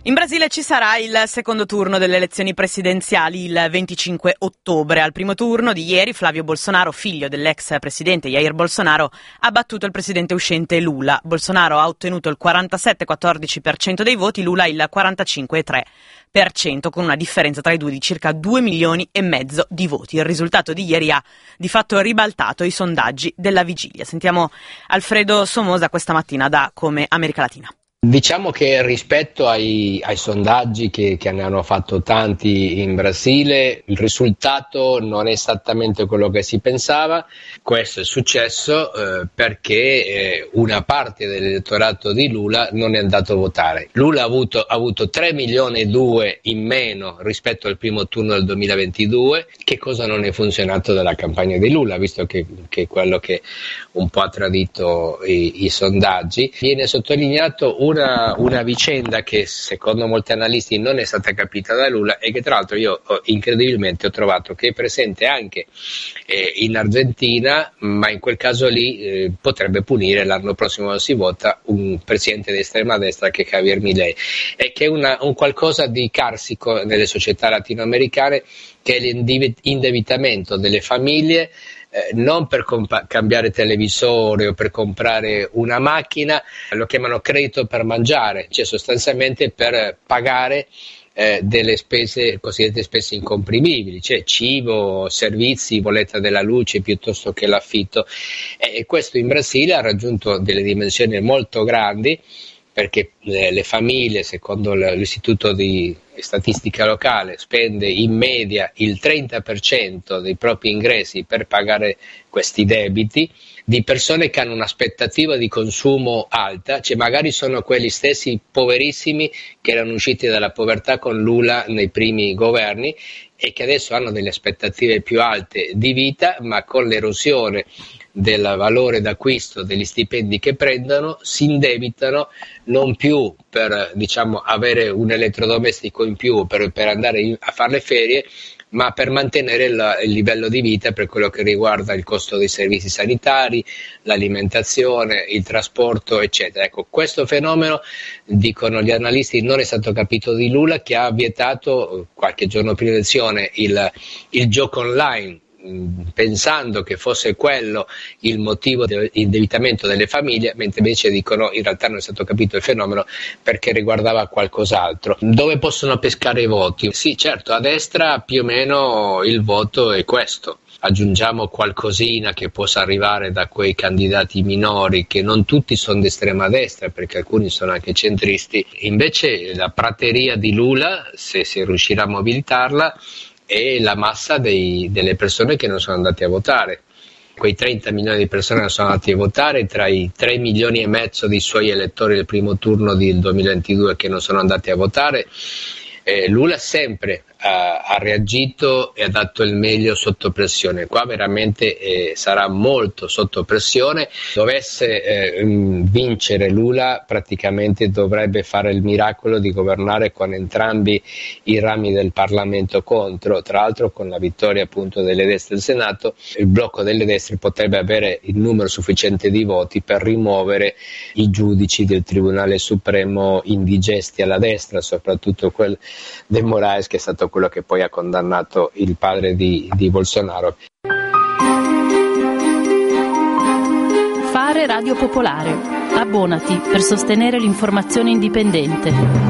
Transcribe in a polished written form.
In Brasile ci sarà il secondo turno delle elezioni presidenziali il 25 ottobre. Al primo turno di ieri Flavio Bolsonaro, figlio dell'ex presidente Jair Bolsonaro, ha battuto il presidente uscente Lula. Bolsonaro ha ottenuto il 47,14% dei voti, Lula il 45,3%, con una differenza tra i due di circa 2,5 milioni di voti. Il risultato di ieri ha di fatto ribaltato i sondaggi della vigilia. Sentiamo Alfredo Somoza questa mattina da Come America Latina. Diciamo che rispetto ai sondaggi che ne hanno fatto tanti in Brasile, il risultato non è esattamente quello che si pensava. Questo è successo perché una parte dell'elettorato di Lula non è andato a votare. Lula ha avuto 3 milioni e 2 in meno rispetto al primo turno del 2022. Che cosa non è funzionato dalla campagna di Lula, visto che è quello che un po' ha tradito i sondaggi. Viene sottolineato una vicenda che secondo molti analisti non è stata capita da Lula e che tra l'altro io incredibilmente ho trovato che è presente anche in Argentina, ma in quel caso lì potrebbe punire, l'anno prossimo si vota, un presidente di estrema destra che è Javier Milei, e che è un qualcosa di carsico nelle società latinoamericane, che è l'indebitamento delle famiglie, non per cambiare televisore o per comprare una macchina, lo chiamano credito per mangiare, cioè sostanzialmente per pagare delle spese, cosiddette spese incomprimibili, cioè cibo, servizi, bolletta della luce piuttosto che l'affitto, e questo in Brasile ha raggiunto delle dimensioni molto grandi, perché le famiglie, secondo l'Istituto di Statistica Locale, spende in media il 30% dei propri ingressi per pagare questi debiti, di persone che hanno un'aspettativa di consumo alta, cioè magari sono quelli stessi poverissimi che erano usciti dalla povertà con Lula nei primi governi e che adesso hanno delle aspettative più alte di vita, ma con l'erosione del valore d'acquisto degli stipendi che prendono si indebitano non più per avere un elettrodomestico in più per andare a fare le ferie, ma per mantenere il livello di vita per quello che riguarda il costo dei servizi sanitari, l'alimentazione, il trasporto, eccetera. Ecco, questo fenomeno, dicono gli analisti, non è stato capito di Lula, che ha vietato qualche giorno prima dell'elezione il gioco online, pensando che fosse quello il motivo dell'indebitamento delle famiglie, mentre invece dicono in realtà non è stato capito il fenomeno perché riguardava qualcos'altro. Dove possono pescare i voti? Sì, certo, a destra più o meno il voto è questo. Aggiungiamo qualcosina che possa arrivare da quei candidati minori, che non tutti sono di estrema destra, perché alcuni sono anche centristi. Invece la prateria di Lula, se si riuscirà a mobilitarla, è la massa delle persone che non sono andate a votare. Quei 30 milioni di persone non sono andate a votare, tra i 3 milioni e mezzo dei suoi elettori del primo turno del 2022 che non sono andati a votare. Lula sempre ha reagito e ha dato il meglio sotto pressione. Qua veramente sarà molto sotto pressione. Dovesse vincere Lula, praticamente dovrebbe fare il miracolo di governare con entrambi i rami del Parlamento contro. Tra l'altro, con la vittoria appunto delle destre del Senato, il blocco delle destre potrebbe avere il numero sufficiente di voti per rimuovere i giudici del Tribunale Supremo indigesti alla destra, soprattutto quel De Moraes, che è stato quello che poi ha condannato il padre di Bolsonaro. Fare Radio Popolare. Abbonati per sostenere l'informazione indipendente.